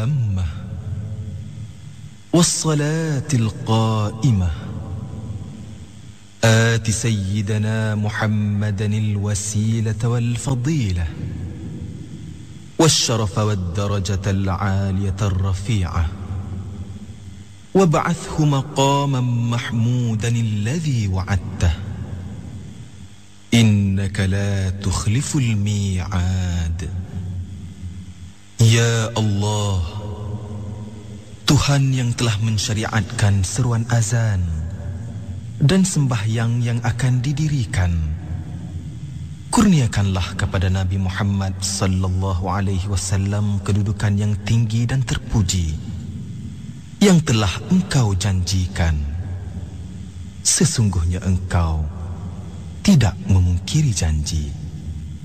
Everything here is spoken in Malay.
التامة والصلاة القائمة آت سيدنا محمدا الوسيلة والفضيلة والشرف والدرجة العالية الرفيعة وابعثه مقاما محمودا الذي وعدته إنك لا تخلف الميعاد. Ya Allah, Tuhan yang telah mensyariatkan seruan azan dan sembahyang yang akan didirikan, kurniakanlah kepada Nabi Muhammad sallallahu alaihi wasallam kedudukan yang tinggi dan terpuji yang telah Engkau janjikan. Sesungguhnya Engkau tidak memungkiri janji.